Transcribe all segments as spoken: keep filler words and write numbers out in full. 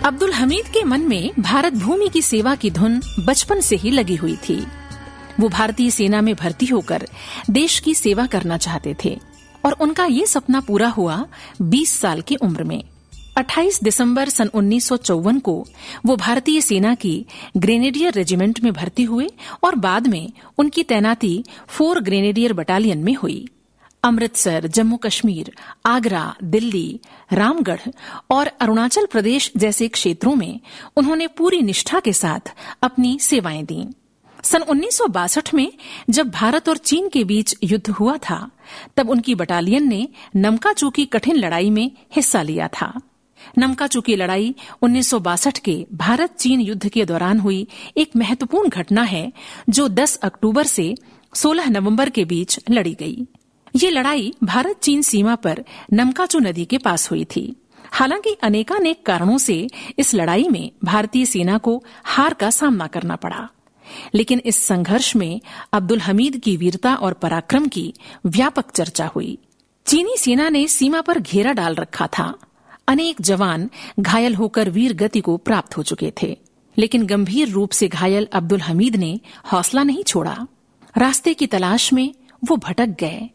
अब्दुल हमीद के मन में भारत भूमि की सेवा की धुन बचपन से ही लगी हुई थी। वो भारतीय सेना में भर्ती होकर देश की सेवा करना चाहते थे और उनका ये सपना पूरा हुआ बीस साल की उम्र में। अट्ठाईस दिसंबर सन उन्नीस सौ चौवन को वो भारतीय सेना की ग्रेनेडियर रेजिमेंट में भर्ती हुए और बाद में उनकी तैनाती फोर ग्रेनेडियर बटालियन में हुई। अमृतसर, जम्मू कश्मीर, आगरा, दिल्ली, रामगढ़ और अरुणाचल प्रदेश जैसे क्षेत्रों में उन्होंने पूरी निष्ठा के साथ अपनी सेवाएं दी। सन उन्नीस सौ बासठ में जब भारत और चीन के बीच युद्ध हुआ था, तब उनकी बटालियन ने नमकाचू की कठिन लड़ाई में हिस्सा लिया था। नमकाचू की लड़ाई उन्नीस सौ बासठ के भारत चीन युद्ध के दौरान हुई एक महत्वपूर्ण घटना है, जो दस अक्टूबर से सोलह नवंबर के बीच लड़ी गई। ये लड़ाई भारत चीन सीमा पर नमकाचू नदी के पास हुई थी। हालांकि अनेकानेक कारणों से इस लड़ाई में भारतीय सेना को हार का सामना करना पड़ा, लेकिन इस संघर्ष में अब्दुल हमीद की वीरता और पराक्रम की व्यापक चर्चा हुई। चीनी सेना ने सीमा पर घेरा डाल रखा था। अनेक जवान घायल होकर वीर गति को प्राप्त हो चुके थे, लेकिन गंभीर रूप से घायल अब्दुल हमीद ने हौसला नहीं छोड़ा। रास्ते की तलाश में वो भटक गए।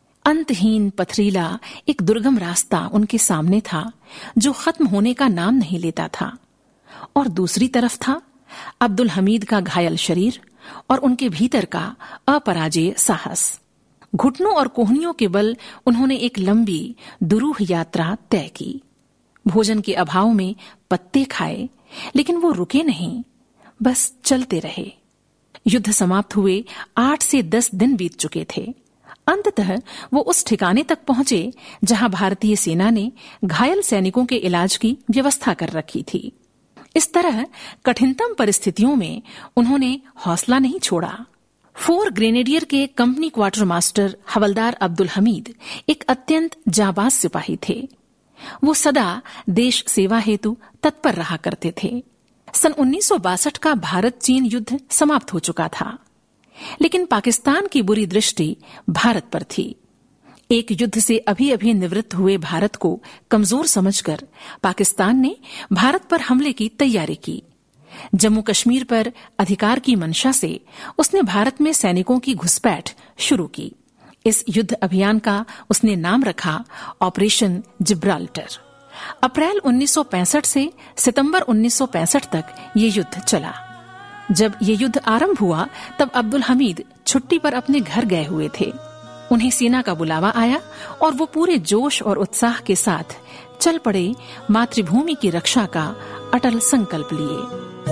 अंतहीन पथरीला एक दुर्गम रास्ता उनके सामने था, जो खत्म होने का नाम नहीं लेता था। और दूसरी तरफ था अब्दुल हमीद का घायल शरीर और उनके भीतर का अपराजेय साहस। घुटनों और कोहनियों के बल उन्होंने एक लंबी दुरूह यात्रा तय की। भोजन के अभाव में पत्ते खाए, लेकिन वो रुके नहीं, बस चलते रहे। युद्ध समाप्त हुए आठ से दस दिन बीत चुके थे। अंततः वो उस ठिकाने तक पहुंचे जहां भारतीय सेना ने घायल सैनिकों के इलाज की व्यवस्था कर रखी थी। इस तरह कठिनतम परिस्थितियों में उन्होंने हौसला नहीं छोड़ा। फोर ग्रेनेडियर के कंपनी क्वार्टर मास्टर हवलदार अब्दुल हमीद एक अत्यंत जाबाज सिपाही थे। वो सदा देश सेवा हेतु तत्पर रहा करते थे। सन उन्नीस सौ बासठ का भारत चीन युद्ध समाप्त हो चुका था, लेकिन पाकिस्तान की बुरी दृष्टि भारत पर थी। एक युद्ध से अभी अभी निवृत्त हुए भारत को कमजोर समझकर पाकिस्तान ने भारत पर हमले की तैयारी की। जम्मू कश्मीर पर अधिकार की मंशा से उसने भारत में सैनिकों की घुसपैठ शुरू की। इस युद्ध अभियान का उसने नाम रखा ऑपरेशन जिब्राल्टर। अप्रैल उन्नीस सौ पैंसठ से सितंबर उन्नीस सौ पैंसठ तक ये युद्ध चला। जब ये युद्ध आरंभ हुआ, तब अब्दुल हमीद छुट्टी पर अपने घर गए हुए थे। उन्हें सेना का बुलावा आया और वो पूरे जोश और उत्साह के साथ चल पड़े मातृभूमि की रक्षा का अटल संकल्प लिए।